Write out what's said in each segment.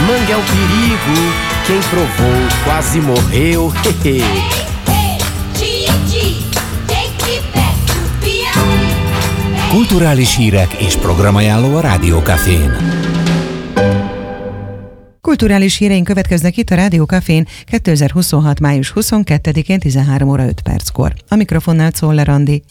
Manga é um perigo, quem provou quase morreu. Kulturális hírek és programajánló a Rádió Cafén. Kulturális híreink következnek itt a Rádió Cafén 2026. május 22-én 13 óra 5 perckor. A mikrofonnál Czoller Andi.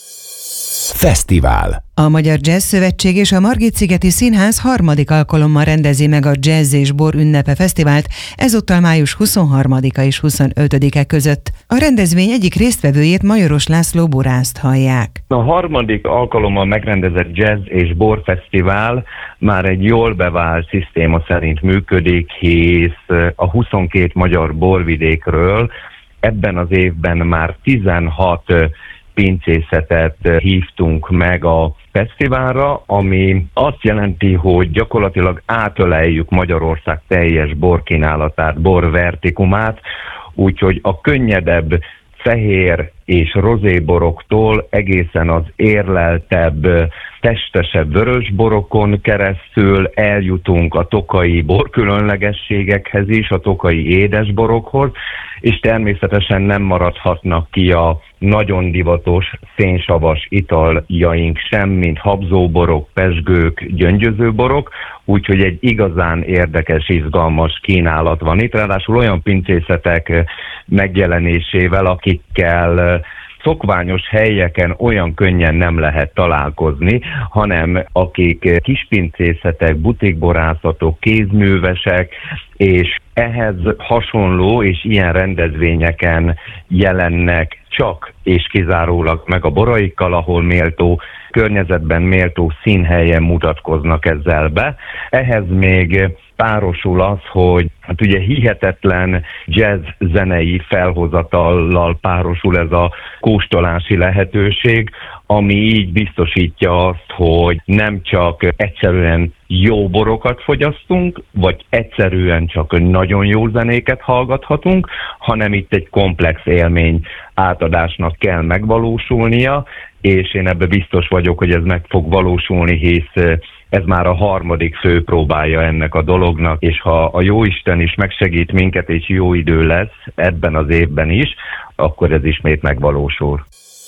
Fesztivál. A Magyar Jazz Szövetség és a Margit-szigeti Színház harmadik alkalommal rendezi meg a Jazz és Bor ünnepe fesztivált, ezúttal május 23-a és 25-e között. A rendezvény egyik résztvevőjét, Majoros László borászt hallják. A harmadik alkalommal megrendezett Jazz és Bor Fesztivál már egy jól bevált szisztéma szerint működik, hisz a 22 magyar borvidékről ebben az évben már 16 pincészetet hívtunk meg a fesztiválra, ami azt jelenti, hogy gyakorlatilag átöleljük Magyarország teljes borkínálatát, borvertikumát, úgyhogy a könnyedebb fehér és rozéboroktól egészen az érleltebb, testesebb vörösborokon keresztül eljutunk a tokaji borkülönlegességekhez is, a tokaji édesborokhoz, és természetesen nem maradhatnak ki a nagyon divatos szénsavas italjaink sem, mint habzóborok, pezsgők, gyöngyözőborok, úgyhogy egy igazán érdekes, izgalmas kínálat van itt, ráadásul olyan pincészetek megjelenésével, akikkel szokványos helyeken olyan könnyen nem lehet találkozni, hanem akik kispincészetek, butikborászatok, kézművesek, és ehhez hasonló és ilyen rendezvényeken jelennek csak és kizárólag meg a boraikkal, ahol méltó környezetben, méltó színhelyen mutatkoznak ezzel be. Ehhez még párosul az, hogy hát ugye hihetetlen jazz zenei felhozatallal párosul ez a kóstolási lehetőség, ami így biztosítja azt, hogy nem csak egyszerűen jó borokat fogyasztunk, vagy egyszerűen csak nagyon jó zenéket hallgathatunk, hanem itt egy komplex élmény átadásnak kell megvalósulnia, és én ebben biztos vagyok, hogy ez meg fog valósulni, hisz ez már a harmadik fő próbája ennek a dolognak, és ha a Jóisten is megsegít minket, és jó idő lesz ebben az évben is, akkor ez ismét megvalósul.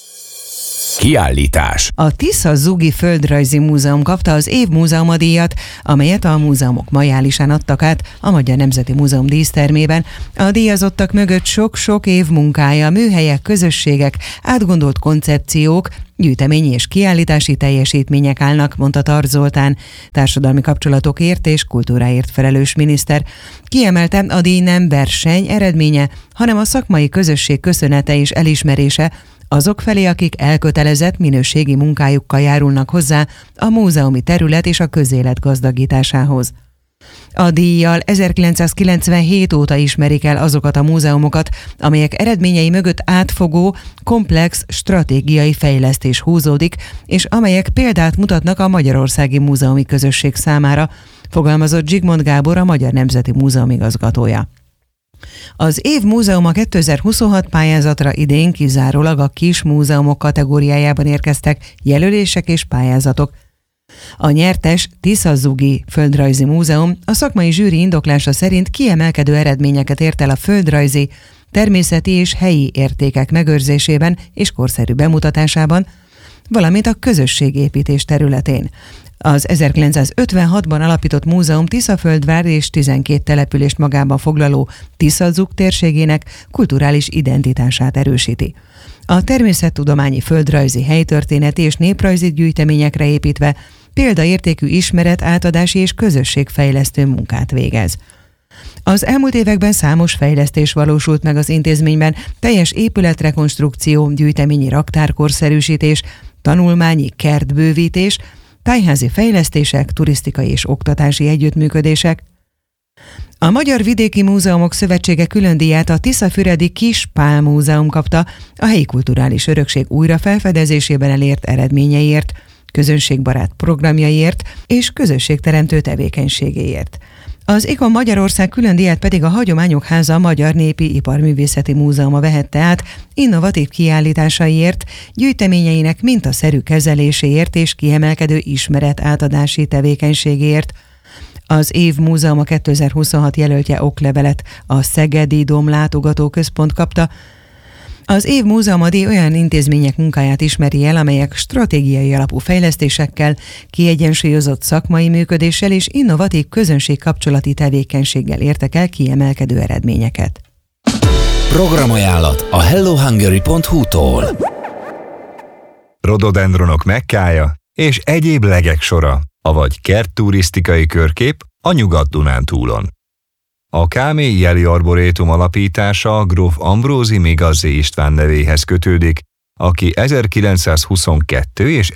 Kiállítás. A Tisza Zugi Földrajzi Múzeum kapta az év múzeumadíjat, amelyet a múzeumok majálisán adtak át a Magyar Nemzeti Múzeum dísztermében. A díjazottak mögött sok-sok év munkája, műhelyek, közösségek, átgondolt koncepciók, gyűjteményi és kiállítási teljesítmények állnak, mondta Tarts Zoltán, társadalmi kapcsolatokért és kultúráért felelős miniszter. Kiemelte, a díj nem verseny eredménye, hanem a szakmai közösség köszönete és elismerése azok felé, akik elkötelezett minőségi munkájukkal járulnak hozzá a múzeumi terület és a közélet gazdagításához. A díjjal 1997 óta ismerik el azokat a múzeumokat, amelyek eredményei mögött átfogó, komplex stratégiai fejlesztés húzódik, és amelyek példát mutatnak a magyarországi múzeumi közösség számára, fogalmazott Zsigmond Gábor, a Magyar Nemzeti Múzeum igazgatója. Az év múzeuma 2026 pályázatra idén kizárólag a kis múzeumok kategóriájában érkeztek jelölések és pályázatok. A nyertes Tisza Zugi Földrajzi Múzeum a szakmai zsűri indoklása szerint kiemelkedő eredményeket ért el a földrajzi, természeti és helyi értékek megőrzésében és korszerű bemutatásában, valamint a közösségépítés területén. Az 1956-ban alapított múzeum Tiszaföldvár és 12 települést magában foglaló Tisza-Zug térségének kulturális identitását erősíti. A természettudományi, földrajzi, helytörténeti és néprajzi gyűjteményekre építve példaértékű ismeret, átadási és közösségfejlesztő munkát végez. Az elmúlt években számos fejlesztés valósult meg az intézményben, teljes épületrekonstrukció, gyűjteményi raktárkorszerűsítés, tanulmányi kertbővítés, tájházi fejlesztések, turisztikai és oktatási együttműködések. A Magyar Vidéki Múzeumok Szövetsége külön díját a Tiszafüredi Kis Pál Múzeum kapta a helyi kulturális örökség újrafelfedezésében elért eredményeiért, közönségbarát programjaiért és közösségteremtő tevékenységéért. Az ICOM Magyarország külön díját pedig a Hagyományok Háza Magyar Népi Iparművészeti Múzeuma vehette át innovatív kiállításaiért, gyűjteményeinek mintaszerű kezeléséért és kiemelkedő ismeret átadási tevékenységéért. Az év múzeuma 2026 jelöltje oklevelet a Szegedi Dóm Látogatóközpont kapta. Az év múzeumadi olyan intézmények munkáját ismeri el, amelyek stratégiai alapú fejlesztésekkel, kiegyensúlyozott szakmai működéssel és innovatív közönségkapcsolati tevékenységgel értek el kiemelkedő eredményeket. Programajánlat a hellohungary.hu-tól. Rododendronok Mekkája és egyéb legek sora, avagy kertturisztikai körkép a Nyugat-Dunántúlon. A Kámély Jeli Arborétum alapítása gróf Ambrózi Migazzi István nevéhez kötődik, aki 1922 és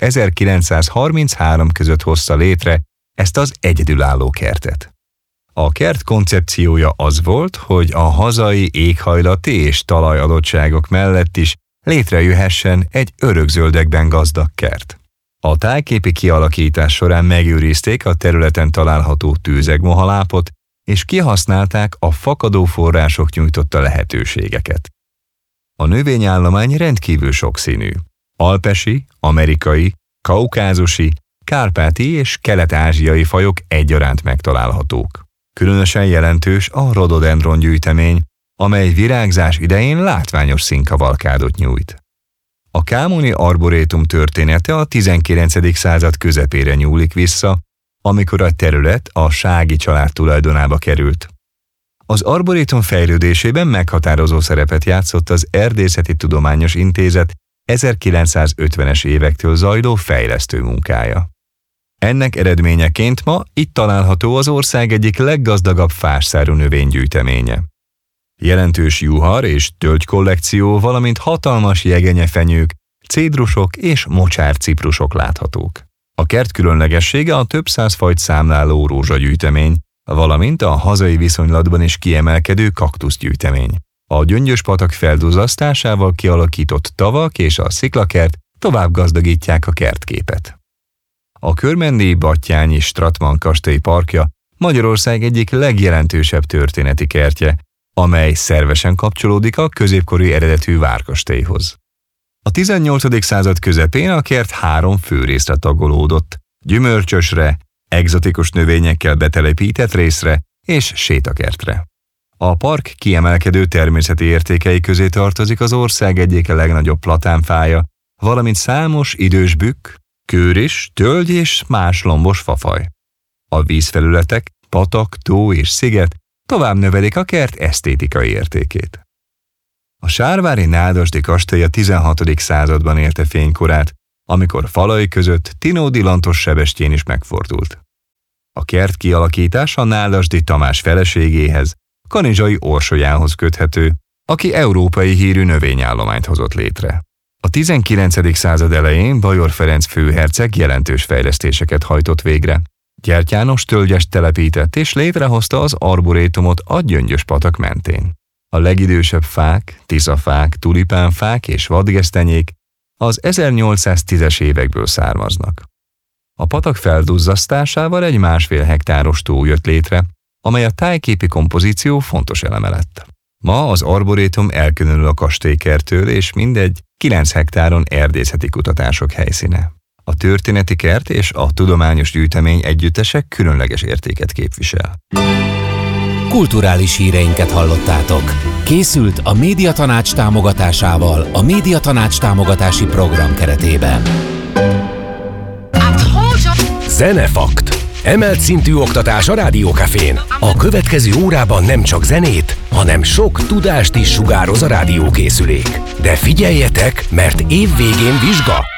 1933 között hozta létre ezt az egyedülálló kertet. A kert koncepciója az volt, hogy a hazai éghajlati és talajadottságok mellett is létrejöhessen egy örökzöldekben gazdag kert. A tájképi kialakítás során megőrizték a területen található tőzegmohalápot, és kihasználták a fakadó források nyújtotta lehetőségeket. A növényállomány rendkívül sokszínű. Alpesi, amerikai, kaukázusi, kárpáti és kelet-ázsiai fajok egyaránt megtalálhatók. Különösen jelentős a rododendron gyűjtemény, amely virágzás idején látványos színkavalkádot nyújt. A Kámoni Arborétum története a 19. század közepére nyúlik vissza, amikor a terület a Sági család tulajdonába került. Az arborétum fejlődésében meghatározó szerepet játszott az Erdészeti Tudományos Intézet 1950-es évektől zajló fejlesztő munkája. Ennek eredményeként ma itt található az ország egyik leggazdagabb fásszárú növénygyűjteménye. Jelentős juhar és tölgy kollekció, valamint hatalmas jegenyefenyők, cédrusok és mocsárciprusok láthatók. A kert különlegessége a több száz fajt számláló rózsagyűjtemény, valamint a hazai viszonylatban is kiemelkedő kaktuszgyűjtemény. A Gyöngyös-patak felduzzasztásával kialakított tavak és a sziklakert tovább gazdagítják a kertképet. A körmendi Battyányi Stratman kastély parkja Magyarország egyik legjelentősebb történeti kertje, amely szervesen kapcsolódik a középkori eredetű várkastélyhoz. A 18. század közepén a kert 3 fő részre tagolódott: gyümölcsösre, egzotikus növényekkel betelepített részre és sétakertre. A park kiemelkedő természeti értékei közé tartozik az ország egyik legnagyobb platánfája, valamint számos idős bükk, kőris, tölgy és más lombos fafaj. A vízfelületek, patak, tó és sziget tovább növelik a kert esztétikai értékét. A sárvári nádasdi kastély a 16. században érte fénykorát, amikor falai között Tinódi Lantos sebestyén is megfordult. A kert kialakítása Nádasdy Tamás feleségéhez, Kanizsai Orsolyához köthető, aki európai hírű növényállományt hozott létre. A 19. század elején Bajor Ferenc főherceg jelentős fejlesztéseket hajtott végre. Gyertyános tölgyest telepített és létrehozta az arborétumot a Gyöngyös-patak mentén. A legidősebb fák, tiszafák, tulipánfák és vadgesztenyék az 1810-es évekből származnak. A patak felduzzasztásával egy 1,5 hektáros tó jött létre, amely a tájképi kompozíció fontos eleme lett. Ma az arborétum elkülönül a kastélykerttől, és mindegy 9 hektáron erdészeti kutatások helyszíne. A történeti kert és a tudományos gyűjtemény együttesek különleges értéket képvisel. Kulturális híreinket hallottátok. Készült a Médiatanács támogatásával a Médiatanács támogatási program keretében. Zenefakt. Emelt szintű oktatás a Rádiókafén. A következő órában nem csak zenét, hanem sok tudást is sugároz a rádiókészülék. De figyeljetek, mert év végén vizsga!